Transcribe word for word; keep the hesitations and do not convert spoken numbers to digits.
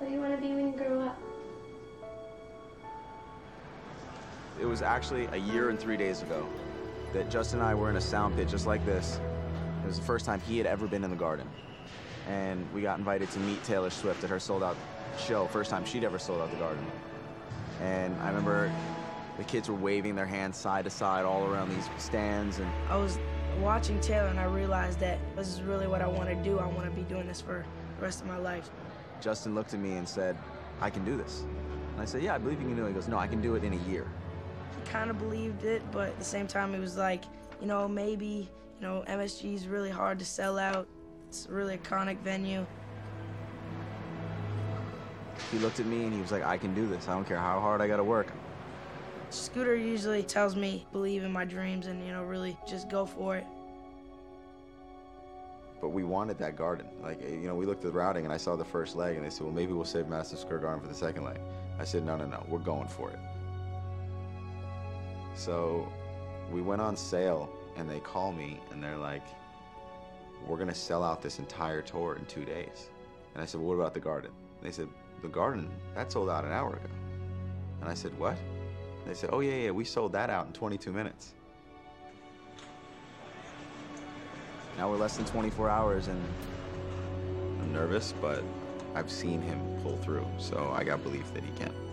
What do you want to be when you grow up? It was actually a year and three days ago that Justin and I were in a sound pit just like this. It was the first time he had ever been in the Garden. And we got invited to meet Taylor Swift at her sold-out show, first time she'd ever sold out the Garden. And I remember the kids were waving their hands side to side all around these stands. And I was watching Taylor and I realized that this is really what I want to do. I want to be doing this for the rest of my life. Justin looked at me and said, I can do this. And I said, yeah, I believe you can do it. He goes, no, I can do it in a year. He kind of believed it, but at the same time, it was like, you know, maybe, you know, M S G is really hard to sell out. It's a really iconic venue. He looked at me and he was like, I can do this. I don't care how hard I got to work. Scooter usually tells me, believe in my dreams and, you know, really just go for it. But we wanted that Garden. Like, you know, we looked at the routing and I saw the first leg and they said, well, maybe we'll save Madison Square Garden for the second leg. I said, no, no, no, we're going for it. So we went on sale and they call me and they're like, we're gonna sell out this entire tour in two days. And I said, well, what about the Garden? And they said, the Garden, that sold out an hour ago. And I said, what? And they said, oh yeah, yeah, we sold that out in twenty-two minutes. Now we're less than twenty-four hours and I'm nervous, but I've seen him pull through, so I got belief that he can.